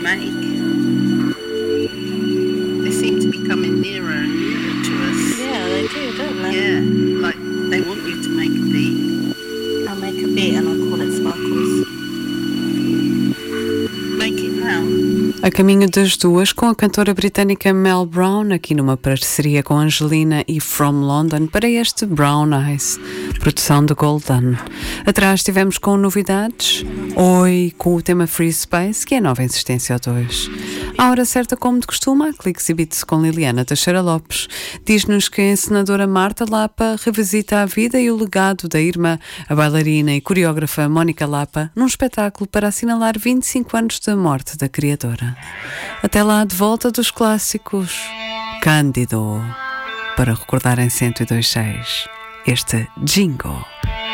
make. They seem to be coming nearer and nearer to us. Yeah, they do, don't they? Yeah, like they want you to make a beat. I'll make a beat and I'll call it Sparkles. Make it now. A caminho das duas, com a cantora britânica Mel Brown, aqui numa parceria com Angelina e From London, para este Brown Eyes, produção de Golden. Atrás tivemos com novidades, Oi, com o tema Free Space, que é nova insistência ao 2. À hora certa, como de costume, há cliques e beats com Liliana Teixeira Lopes. Diz-nos que a encenadora Marta Lapa revisita a vida e o legado da irmã, a bailarina e coreógrafa Mónica Lapa, num espetáculo para assinalar 25 anos da morte da criadora. Até lá, de volta dos clássicos, Cândido, para recordar em 102.6 este Jingle.